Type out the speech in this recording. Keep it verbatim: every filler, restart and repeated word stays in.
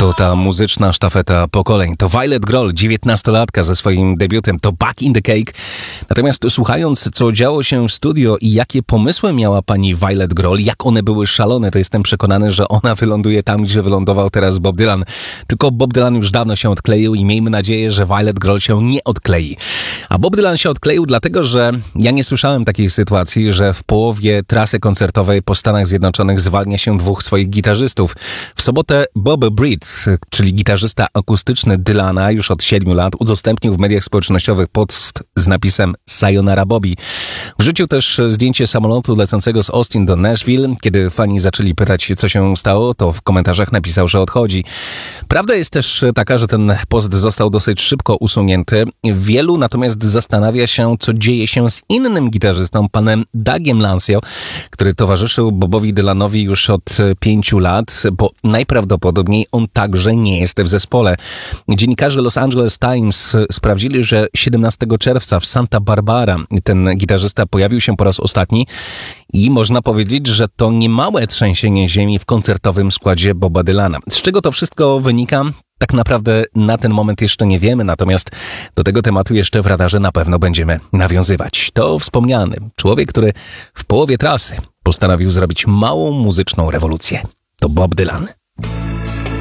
To ta muzyczna sztafeta pokoleń. To Violet Grohl, dziewiętnastolatka ze swoim debiutem, to Back in the Cake. Natomiast słuchając, co działo się w studio i jakie pomysły miała pani Violet Grohl, jak one były szalone, to jestem przekonany, że ona wyląduje tam, gdzie wylądował teraz Bob Dylan. Tylko Bob Dylan już dawno się odkleił i miejmy nadzieję, że Violet Grohl się nie odklei. A Bob Dylan się odkleił dlatego, że ja nie słyszałem takiej sytuacji, że w połowie trasy koncertowej po Stanach Zjednoczonych zwalnia się dwóch swoich gitarzystów. W sobotę Bob Britt, czyli gitarzysta akustyczny Dylana, już od siedmiu lat udostępnił w mediach społecznościowych post z napisem Sayonara Bobby. Wrzucił też zdjęcie samolotu lecącego z Austin do Nashville. Kiedy fani zaczęli pytać, co się stało, to w komentarzach napisał, że odchodzi. Prawda jest też taka, że ten post został dosyć szybko usunięty. Wielu natomiast zastanawia się, co dzieje się z innym gitarzystą, panem Dougiem Lansio, który towarzyszył Bobowi Dylanowi już od pięciu lat, bo najprawdopodobniej on także nie jest w zespole. Dziennikarze Los Angeles Times sprawdzili, że siedemnastego czerwca w Santa Barbara ten gitarzysta pojawił się po raz ostatni i można powiedzieć, że to niemałe trzęsienie ziemi w koncertowym składzie Boba Dylana. Z czego to wszystko wynika? Tak naprawdę na ten moment jeszcze nie wiemy, natomiast do tego tematu jeszcze w radarze na pewno będziemy nawiązywać. To wspomniany człowiek, który w połowie trasy postanowił zrobić małą muzyczną rewolucję. To Bob Dylan.